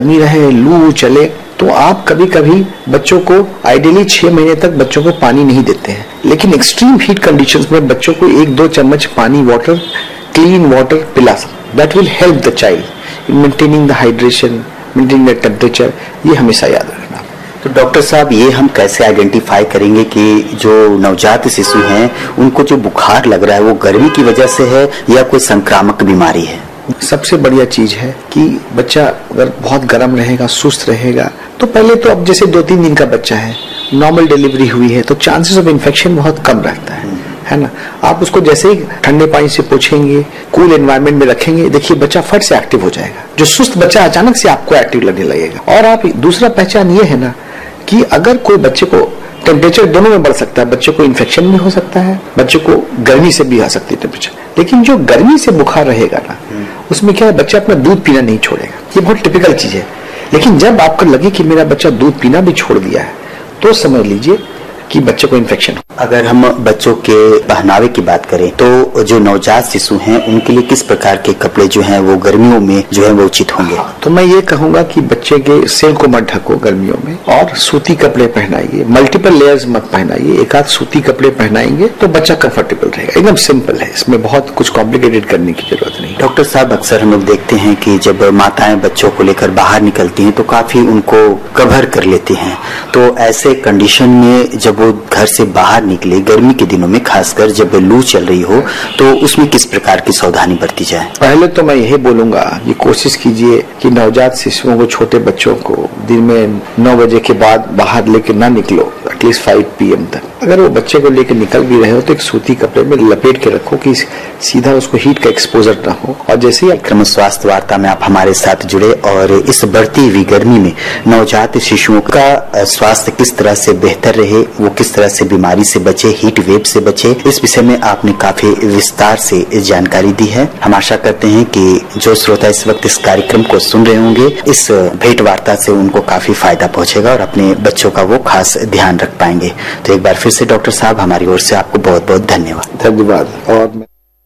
गर्मी रहे, लू चले, तो आप कभी कभी बच्चों को आइडियली 6 महीने तक बच्चों को पानी नहीं देते हैं, लेकिन एक्सट्रीम हीट कंडीशंस में बच्चों को 1-2 चम्मच पानी, वाटर, क्लीन वाटर पिला सकते। That will help the child in maintaining the hydration, maintaining the temperature. ये हमेशा याद रखना। तो डॉक्टर साहब, ये हम कैसे आइडेंटिफाई करेंगे कि जो नवजात शिशु हैं उनको जो बुखार लग रहा है वो गर्मी की वजह से है या कोई संक्रामक बीमारी है? सबसे बढ़िया चीज है कि बच्चा अगर बहुत गर्म रहेगा, सुस्त रहेगा, तो पहले तो अब जैसे 2-3 दिन का बच्चा है, नॉर्मल डिलीवरी हुई है, तो चांसेस ऑफ इन्फेक्शन बहुत कम रहता है ना। आप उसको जैसे ही ठंडे पानी से पोंछेंगे, कूल एनवायरनमेंट में रखेंगे, देखिए बच्चा फट से एक्टिव हो जाएगा। जो सुस्त बच्चा अचानक से आपको एक्टिव लगने लगेगा। और आप दूसरा पहचान ये है ना कि अगर कोई बच्चे को टेम्परेचर दोनों में बढ़ सकता है, बच्चे को इन्फेक्शन भी हो सकता है, बच्चे को गर्मी से भी आ सकती है टेम्परेचर, लेकिन जो गर्मी से बुखार रहेगा ना, उसमें क्या है, बच्चा अपना दूध पीना नहीं छोड़ेगा। ये बहुत टिपिकल चीज है। लेकिन जब आपको लगे कि मेरा बच्चा दूध पीना भी छोड़ दिया है, तो समझ लीजिए कि बच्चे को इन्फेक्शन हो। अगर हम बच्चों के पहनावे की बात करें तो जो नवजात शिशु हैं उनके लिए किस प्रकार के कपड़े जो हैं वो गर्मियों में जो है वो उचित होंगे? तो मैं ये कहूंगा कि बच्चे के सिर को मत ढको गर्मियों में, और सूती कपड़े पहनाइए। मल्टीपल लेयर्स मत पहनाइए, एक आध सूती कपड़े पहनाएंगे तो बच्चा कंफर्टेबल रहेगा। एकदम सिंपल है, इसमें बहुत कुछ कॉम्प्लिकेटेड करने की जरूरत नहीं। डॉक्टर साहब, अक्सर हम लोग देखते हैं कि जब माताएं बच्चों को लेकर बाहर निकलती हैं तो काफी उनको कवर कर लेती हैं। तो ऐसे कंडीशन में जब वो घर से बाहर निकले गर्मी के दिनों में, खासकर जब लू चल रही हो, तो उसमें किस प्रकार की सावधानी बरती जाए? पहले तो मैं यही बोलूंगा, ये कोशिश कीजिए कि नवजात शिशुओं को, छोटे बच्चों को दिन में 9 बजे के बाद बाहर लेके ना निकलो, एटलीस्ट 5 PM तक। अगर वो बच्चे को लेकर निकल भी रहे हो तो एक सूती कपड़े में लपेट के रखो कि सीधा उसको हीट का एक्सपोजर ना हो। और जैसे ही क्रम स्वास्थ्य वार्ता में आप हमारे साथ जुड़े और इस बढ़ती हुई गर्मी में नवजात शिशुओं का स्वास्थ्य किस तरह से बेहतर रहे, वो किस तरह से बीमारी से बचे, हीट वेव से बचे, इस विषय में आपने काफी विस्तार से जानकारी दी है। हम आशा करते हैं कि जो श्रोता इस वक्त इस कार्यक्रम को सुन रहे होंगे, इस भेंट वार्ता से उनको काफी फायदा पहुंचेगा और अपने बच्चों का वो खास ध्यान रख पाएंगे। तो एक बार फिर से डॉक्टर साहब, हमारी ओर से आपको बहुत बहुत धन्यवाद। धन्यवाद। और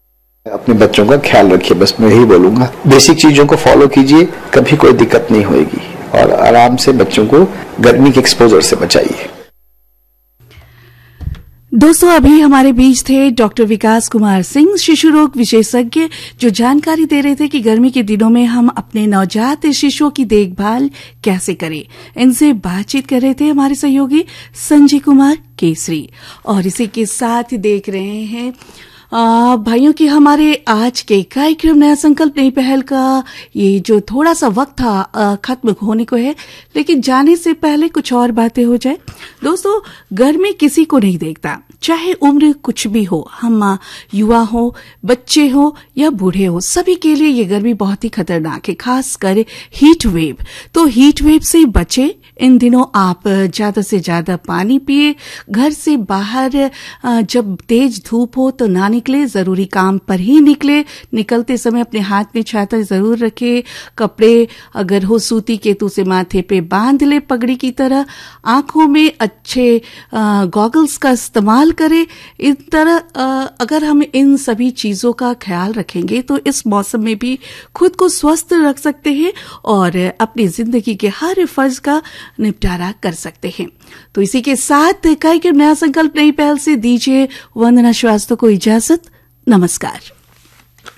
अपने बच्चों का ख्याल रखिए, बस मैं यही बोलूंगा। बेसिक चीजों को फॉलो कीजिए, कभी कोई दिक्कत नहीं होगी, और आराम से बच्चों को गर्मी के एक्सपोजर से बचाइए। दोस्तों, अभी हमारे बीच थे डॉक्टर विकास कुमार सिंह, शिशु रोग विशेषज्ञ, जो जानकारी दे रहे थे कि गर्मी के दिनों में हम अपने नवजात शिशुओं की देखभाल कैसे करें। इनसे बातचीत कर रहे थे हमारे सहयोगी संजय कुमार केसरी। और इसी के साथ देख रहे हैं भाइयों की हमारे आज के कार्यक्रम नया संकल्प नई पहल का ये जो थोड़ा सा वक्त था खत्म होने को है, लेकिन जाने से पहले कुछ और बातें हो जाए। दोस्तों, गर्मी किसी को नहीं देखता, चाहे उम्र कुछ भी हो, हम युवा हो, बच्चे हो या बूढ़े हो, सभी के लिए ये गर्मी बहुत ही खतरनाक है, खासकर हीट वेव। तो हीट वेव से बचे। इन दिनों आप ज्यादा से ज्यादा पानी पिए, घर से बाहर जब तेज धूप हो तो ना निकले, जरूरी काम पर ही निकले। निकलते समय अपने हाथ में छाता जरूर रखे, कपड़े अगर हो सूती के तो उसे माथे पे बांध ले पगड़ी की तरह, आंखों में अच्छे गॉगल्स का इस्तेमाल करें। इस तरह अगर हम इन सभी चीजों का ख्याल रखेंगे तो इस मौसम में भी खुद को स्वस्थ रख सकते हैं और अपनी जिंदगी के हर फर्ज का निपटारा कर सकते हैं। तो इसी के साथ कार्यक्रम नया संकल्प नई पहल से दीजिए वंदना श्रीवास्तव को इजाजत। नमस्कार।